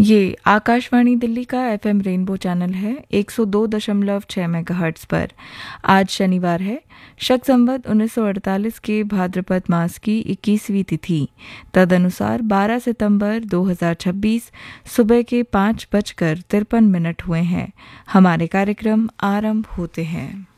ये आकाशवाणी दिल्ली का FM rainbow channel है 102.6 मेगाहर्ट्ज़ पर। आज शनिवार है, शक संवत 1948 के भाद्रपद मास की 21वीं तिथि, तदनुसार 12 सितंबर 2026 सुबह के 5:53 हुए हैं। हमारे कार्यक्रम आरंभ होते हैं।